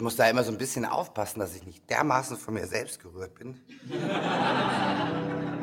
muss da immer so ein bisschen aufpassen, dass ich nicht dermaßen von mir selbst gerührt bin.